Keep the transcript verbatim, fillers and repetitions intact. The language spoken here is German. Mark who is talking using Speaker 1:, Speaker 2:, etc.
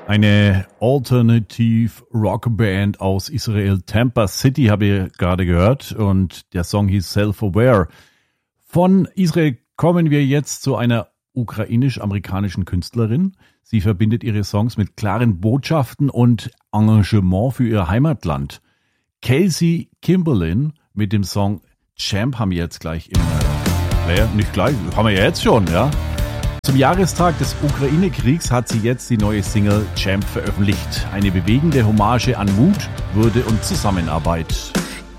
Speaker 1: Eine Alternative Rock Band aus Israel, Tampa City, habe ich gerade gehört, und der Song hieß Self-Aware. Von Israel kommen wir jetzt zu einer ukrainisch-amerikanischen Künstlerin. Sie verbindet ihre Songs mit klaren Botschaften und Engagement für ihr Heimatland. Kelsey Kimberlin mit dem Song Champ haben wir jetzt gleich im Player. Nicht gleich, haben wir ja jetzt schon, ja. Zum Jahrestag des Ukraine-Kriegs hat sie jetzt die neue Single Champ veröffentlicht. Eine bewegende Hommage an Mut, Würde und Zusammenarbeit.